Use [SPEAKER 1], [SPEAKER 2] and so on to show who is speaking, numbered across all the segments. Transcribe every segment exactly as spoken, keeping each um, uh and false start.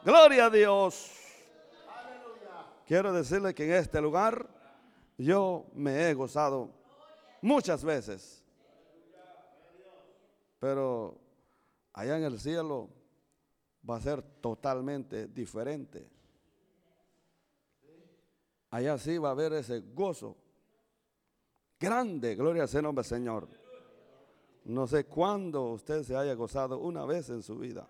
[SPEAKER 1] Gloria a Dios. Quiero decirle que en este lugar yo me he gozado muchas veces, pero allá en el cielo va a ser totalmente diferente. Allá sí va a haber ese gozo grande, gloria al nombre del Señor. No sé cuándo usted se haya gozado una vez en su vida,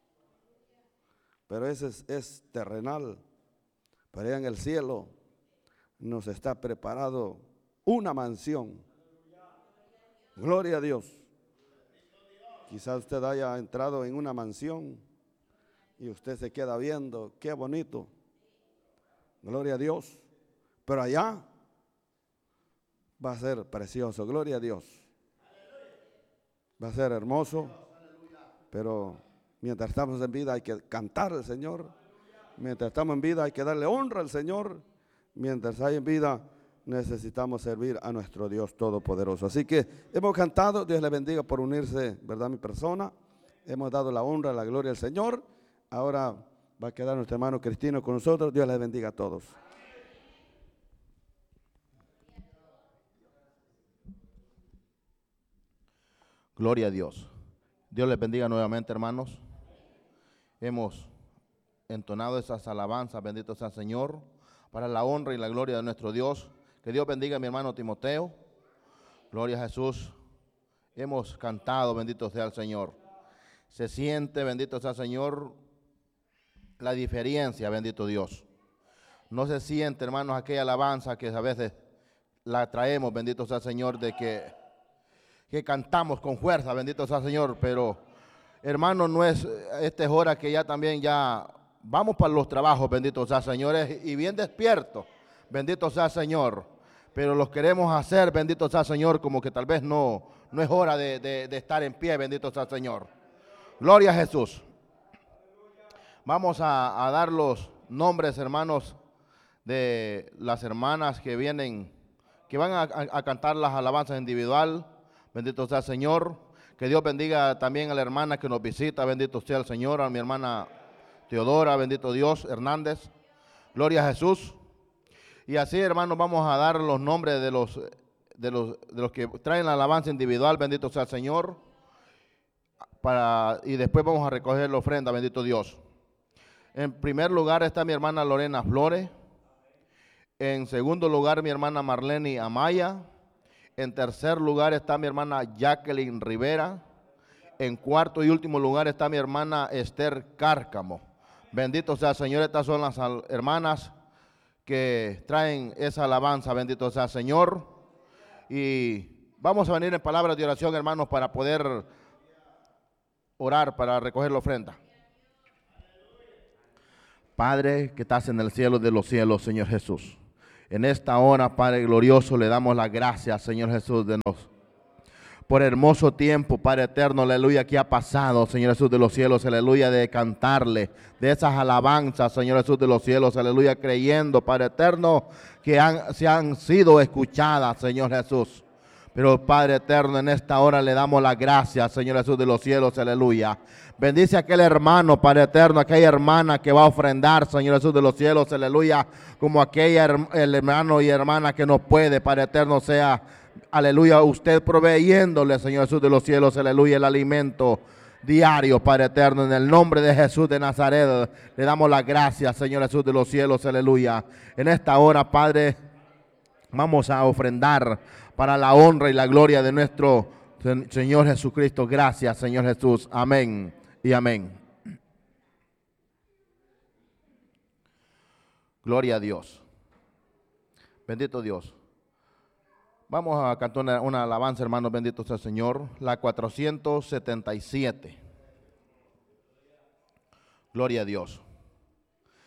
[SPEAKER 1] pero ese es, es terrenal. Pero allá en el cielo nos está preparado una mansión. Gloria a Dios. Quizás usted haya entrado en una mansión y usted se queda viendo, qué bonito. Gloria a Dios. Pero allá va a ser precioso. Gloria a Dios. Va a ser hermoso. Pero mientras estamos en vida hay que cantar al Señor. Mientras estamos en vida hay que darle honra al Señor. Mientras hay en vida necesitamos servir a nuestro Dios Todopoderoso. Así que hemos cantado, Dios le bendiga por unirse, ¿verdad? Mi persona. Hemos dado la honra, la gloria al Señor. Ahora va a quedar nuestro hermano Cristino con nosotros. Dios les bendiga a todos.
[SPEAKER 2] Gloria a Dios. Dios les bendiga nuevamente, hermanos. Hemos entonado esas alabanzas, bendito sea el Señor, para la honra y la gloria de nuestro Dios. Que Dios bendiga a mi hermano Timoteo. Gloria a Jesús. Hemos cantado, bendito sea el Señor. Se siente, bendito sea el Señor, la diferencia, bendito Dios. No se siente, hermanos, aquella alabanza que a veces la traemos, bendito sea el Señor, de que, que cantamos con fuerza, bendito sea el Señor, pero hermano, no es, esta es hora que ya también ya vamos para los trabajos, bendito sea Señor, y bien despierto, bendito sea Señor, pero los queremos hacer, bendito sea Señor, como que tal vez no, no es hora de, de, de estar en pie, bendito sea Señor. Gloria a Jesús. Vamos a, a dar los nombres, hermanos, de las hermanas que vienen, que van a, a, a cantar las alabanzas individual, bendito sea Señor. Que Dios bendiga también a la hermana que nos visita, bendito sea el Señor, a mi hermana Teodora, bendito Dios, Hernández, gloria a Jesús. Y así, hermanos, vamos a dar los nombres de los, de los, de los que traen la alabanza individual, bendito sea el Señor, para, y después vamos a recoger la ofrenda, bendito Dios. En primer lugar está mi hermana Lorena Flores, en segundo lugar mi hermana Marlene Amaya, en tercer lugar está mi hermana Jacqueline Rivera. En cuarto y último lugar está mi hermana Esther Cárcamo. Bendito sea el Señor, estas son las hermanas que traen esa alabanza, bendito sea el Señor. Y vamos a venir en palabras de oración, hermanos, para poder orar, para recoger la ofrenda. Padre que estás en el cielo de los cielos, Señor Jesús. En esta hora, Padre glorioso, le damos las gracias, Señor Jesús, de nos, por hermoso tiempo, Padre eterno, aleluya, que ha pasado, Señor Jesús de los cielos, aleluya, de cantarle, de esas alabanzas, Señor Jesús de los cielos, aleluya, creyendo, Padre eterno, que han, se han sido escuchadas, Señor Jesús. Pero Padre eterno, en esta hora le damos las gracias, Señor Jesús de los cielos, aleluya. Bendice a aquel hermano, Padre eterno, aquella hermana que va a ofrendar, Señor Jesús de los cielos, aleluya, como aquella el hermano y hermana que no puede, Padre eterno, sea, aleluya, usted proveyéndole, Señor Jesús de los cielos, aleluya, el alimento diario, Padre eterno, en el nombre de Jesús de Nazaret, le damos las gracias, Señor Jesús de los cielos, aleluya. En esta hora, Padre, vamos a ofrendar para la honra y la gloria de nuestro Señor Jesucristo. Gracias, Señor Jesús. Amén y amén. Gloria a Dios. Bendito Dios. Vamos a cantar una, una alabanza, hermanos, bendito sea el Señor. La cuatrocientos setenta y siete. Gloria a Dios.